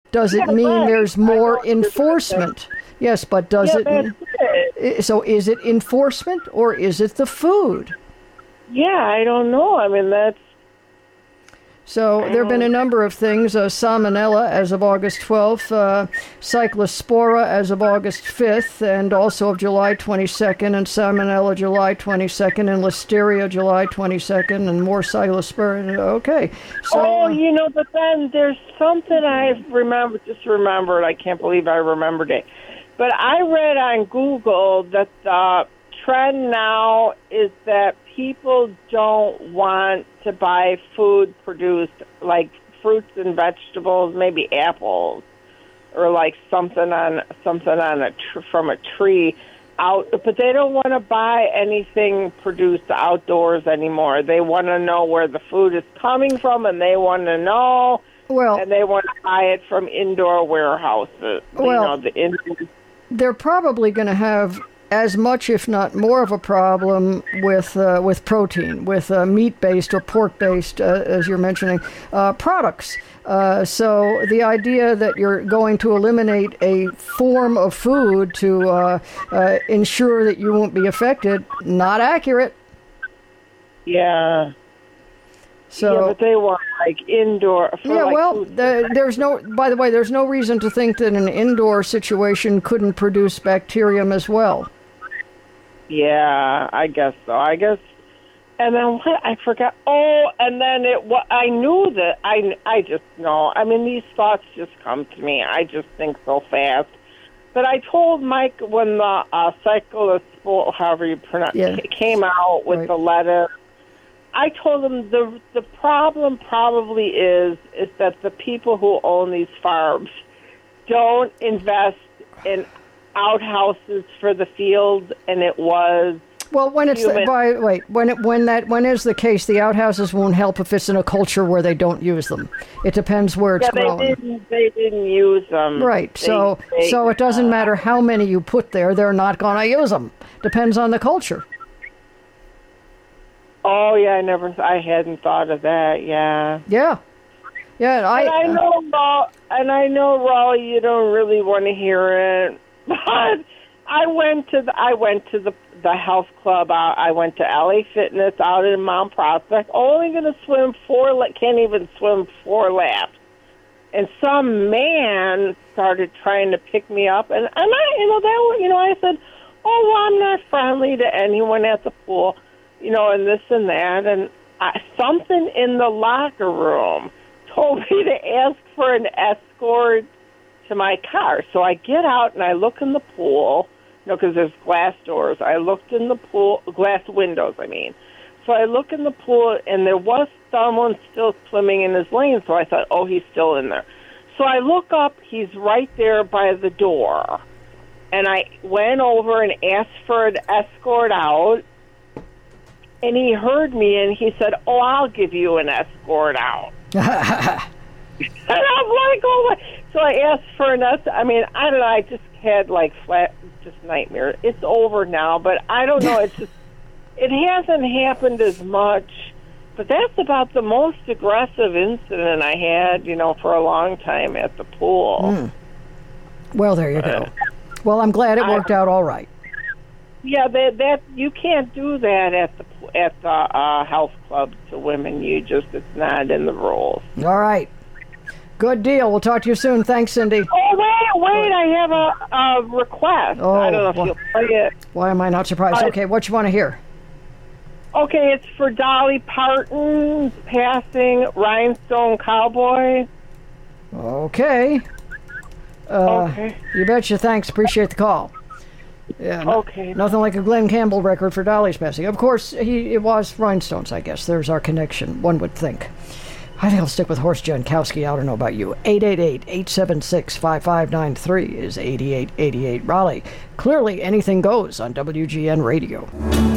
Does it mean there's more enforcement? Yes, but does it? So is it enforcement or is it the food? Yeah, I don't know. I mean, that's... So there have been a number of things. Salmonella as of August 12th, Cyclospora as of August 5th, and also of July 22nd, and Salmonella July 22nd, and Listeria July 22nd, and more Cyclospora. Okay. So, but then there's something I remembered. I can't believe I remembered it. But I read on Google that the trend now is that people don't want to buy food produced, like fruits and vegetables, maybe apples, or like something from a tree out. But they don't want to buy anything produced outdoors anymore. They want to know where the food is coming from, and they want to know. And they want to buy it from indoor warehouses. They're probably going to have as much, if not more, of a problem with protein, with meat-based or pork-based, as you're mentioning, products. So the idea that you're going to eliminate a form of food to ensure that you won't be affected, not accurate. Yeah. So, but they want like indoor. There's no reason to think that an indoor situation couldn't produce bacterium as well. Yeah, I guess so. And then what? I forgot. Oh, and then I knew that. I just know. I mean, these thoughts just come to me. I just think so fast. But I told Mike when the cyclist, however you pronounce it, came out with the letter. I told him the problem probably is that the people who own these farms don't invest in outhouses for the fields, and it was when is the case, the outhouses won't help if it's in a culture where they don't use them. It depends where it's grown. They didn't use them. Right. So it doesn't matter how many you put there; they're not going to use them. Depends on the culture. Oh yeah, I hadn't thought of that. Yeah. Yeah. Yeah. I know, Raleigh, you don't really want to hear it, but I went to the health club. I went to LA Fitness out in Mount Prospect. Only going to swim can't even swim 4 laps. And some man started trying to pick me up, and I said, oh, well, I'm not friendly to anyone at the pool. And this and that, and something in the locker room told me to ask for an escort to my car. So I get out and I look in the pool, because there's glass doors. I looked in the pool, glass windows, I mean. So I look in the pool, and there was someone still swimming in his lane, so I thought, oh, he's still in there. So I look up, he's right there by the door. And I went over and asked for an escort out. And he heard me, and he said, oh, I'll give you an escort out. And I'm like, oh, my. So I asked for an escort. I mean, I don't know. I just had, just nightmare. It's over now, but I don't know. It hasn't happened as much. But that's about the most aggressive incident I had, for a long time at the pool. Mm. Well, there you go. Well, I'm glad it worked out all right. Yeah, that you can't do that at the health club to women. It's not in the rules. All right, good deal. We'll talk to you soon. Thanks, Cindy. Oh wait! I have a request. Oh, I don't know if you'll play it. Why am I not surprised? Okay, what you want to hear? Okay, it's for Dolly Parton passing Rhinestone Cowboy. Okay. Okay. You betcha. Thanks. Appreciate the call. Yeah. Okay. Nothing like a Glenn Campbell record for Dolly's passing. Of course, it was Rhinestones, I guess. There's our connection, one would think. I think I'll stick with Horst Jankowski. I don't know about you. 888-876-5593 is 8888 Raleigh. Clearly, anything goes on WGN Radio.